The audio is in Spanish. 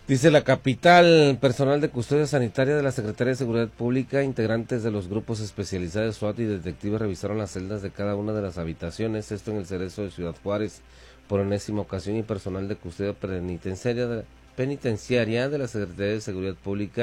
Dice la capital, personal de custodia sanitaria de la Secretaría de Seguridad Pública, integrantes de los grupos especializados SWAT y detectives revisaron las celdas de cada una de las habitaciones, esto en el Cerezo de Ciudad Juárez, por enésima ocasión, y personal de custodia penitenciaria de la Secretaría de Seguridad Pública